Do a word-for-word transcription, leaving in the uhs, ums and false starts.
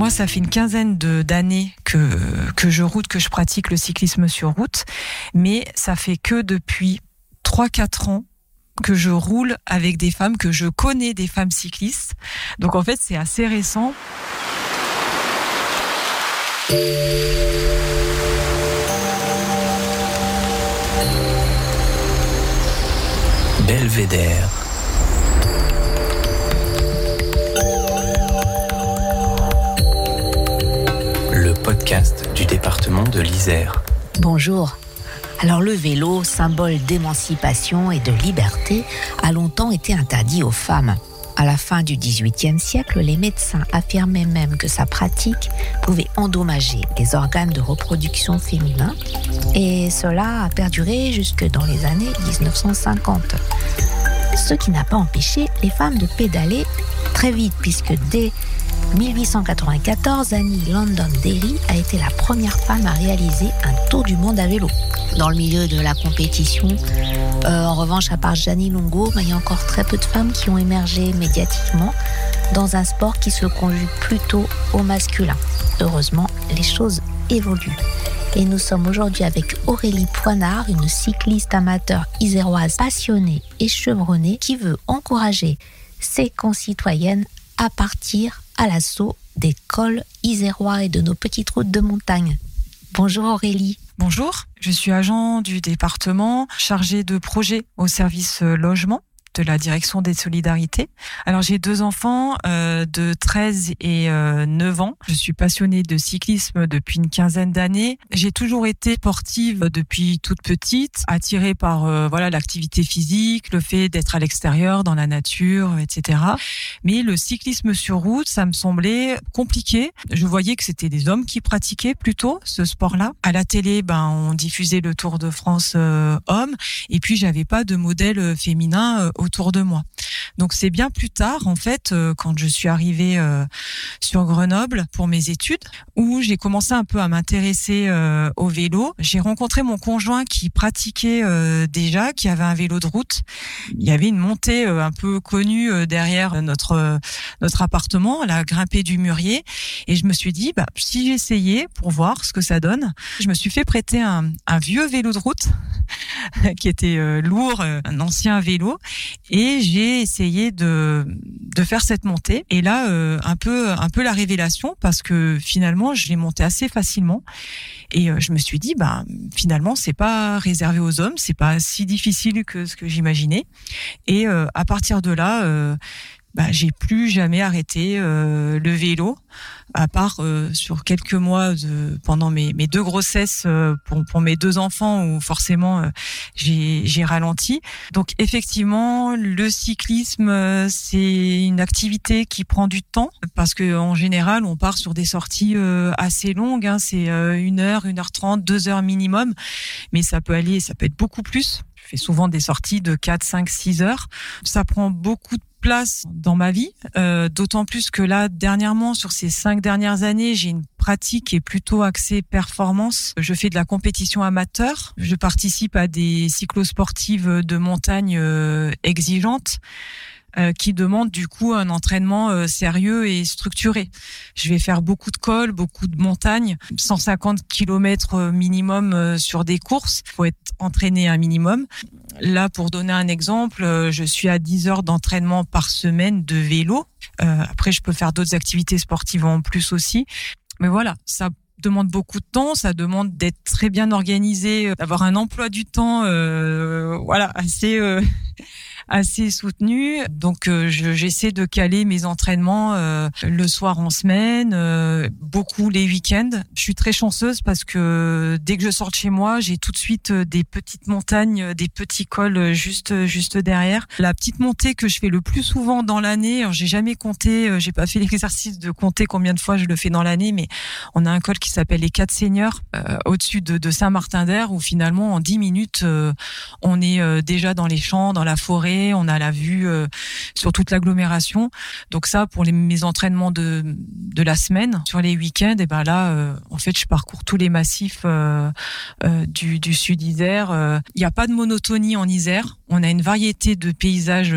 Moi, ça fait une quinzaine de, d'années que, que je route, que je pratique le cyclisme sur route, mais ça fait que depuis trois quatre ans que je roule avec des femmes, que je connais des femmes cyclistes. Donc en fait, c'est assez récent. Belvédère. Le podcast du département de l'Isère. Bonjour. Alors le vélo, symbole d'émancipation et de liberté, a longtemps été interdit aux femmes. À la fin du dix-huitième siècle, les médecins affirmaient même que sa pratique pouvait endommager les organes de reproduction féminins, et cela a perduré jusque dans les années dix-neuf cent cinquante. Ce qui n'a pas empêché les femmes de pédaler très vite, puisque dès mille huit cent quatre-vingt-quatorze, Annie Londonderry a été la première femme à réaliser un tour du monde à vélo. Dans le milieu de la compétition, euh, en revanche, à part Jeannie Longo, il y a encore très peu de femmes qui ont émergé médiatiquement dans un sport qui se conjugue plutôt au masculin. Heureusement, les choses évoluent. Et nous sommes aujourd'hui avec Aurélie Poinard, une cycliste amateur iséroise passionnée et chevronnée qui veut encourager ses concitoyennes à partir à l'assaut des cols isérois et de nos petites routes de montagne. Bonjour Aurélie. Bonjour, je suis agent du département chargé de projets au service logement de la direction des solidarités. Alors j'ai deux enfants euh, de treize et euh, neuf ans. Je suis passionnée de cyclisme depuis une quinzaine d'années. J'ai toujours été sportive depuis toute petite, attirée par euh, voilà l'activité physique, le fait d'être à l'extérieur, dans la nature, et cetera. Mais le cyclisme sur route, ça me semblait compliqué. Je voyais que c'était des hommes qui pratiquaient plutôt ce sport-là. À la télé, ben on diffusait le Tour de France euh, hommes, et puis j'avais pas de modèle féminin euh, autour de moi. Donc c'est bien plus tard, en fait, euh, quand je suis arrivée euh, sur Grenoble pour mes études, où j'ai commencé un peu à m'intéresser euh, au vélo. J'ai rencontré mon conjoint qui pratiquait euh, déjà, qui avait un vélo de route. Il y avait une montée euh, un peu connue euh, derrière notre euh, notre appartement, la grimpée du Murier, et je me suis dit, bah si j'essayais pour voir ce que ça donne. Je me suis fait prêter un, un vieux vélo de route qui était euh, lourd, euh, un ancien vélo. Et j'ai essayé de de faire cette montée. Et là, euh, un peu un peu la révélation, parce que finalement, je l'ai montée assez facilement. Et euh, je me suis dit, bah finalement, c'est pas réservé aux hommes, c'est pas si difficile que ce que j'imaginais. Et euh, à partir de là, euh, bah j'ai plus jamais arrêté euh, le vélo, à part euh, sur quelques mois de, pendant mes, mes deux grossesses euh, pour, pour mes deux enfants, où forcément euh, j'ai, j'ai ralenti. Donc effectivement, le cyclisme, euh, c'est une activité qui prend du temps, parce que en général, on part sur des sorties euh, assez longues, hein, c'est euh, une heure, une heure trente, deux heures minimum, mais ça peut aller, ça peut être beaucoup plus. Je fais souvent des sorties de quatre, cinq, six heures. Ça prend beaucoup de place dans ma vie, euh, d'autant plus que là, dernièrement, sur ces cinq dernières années, j'ai une pratique qui est plutôt axée performance. Je fais de la compétition amateur, je participe à des cyclosportives de montagne euh, exigeantes, Euh, qui demande du coup un entraînement euh, sérieux et structuré. Je vais faire beaucoup de cols, beaucoup de montagnes, cent cinquante kilomètres minimum euh, sur des courses. Il faut être entraîné un minimum. Là, pour donner un exemple, euh, je suis à dix heures d'entraînement par semaine de vélo. Euh, après, je peux faire d'autres activités sportives en plus aussi. Mais voilà, ça demande beaucoup de temps, ça demande d'être très bien organisé, d'avoir un emploi du temps euh, voilà, assez... Euh assez soutenu. Donc euh, je, j'essaie de caler mes entraînements euh, le soir en semaine, euh, beaucoup les week-ends. Je suis très chanceuse parce que dès que je sors de chez moi, j'ai tout de suite des petites montagnes, des petits cols juste juste derrière. La petite montée que je fais le plus souvent dans l'année, alors j'ai jamais compté, j'ai pas fait l'exercice de compter combien de fois je le fais dans l'année, mais on a un col qui s'appelle les Quatre Seigneurs euh, au-dessus de, de Saint-Martin-d'Hères, où finalement en dix minutes euh, on est euh, déjà dans les champs, dans la forêt. On a la vue euh, sur toute l'agglomération. Donc ça, pour les, mes entraînements de de la semaine, sur les week-ends, et ben là, euh, en fait, je parcours tous les massifs euh, euh, du, du sud Isère. Il euh, n'y a pas de monotonie en Isère. On a une variété de paysages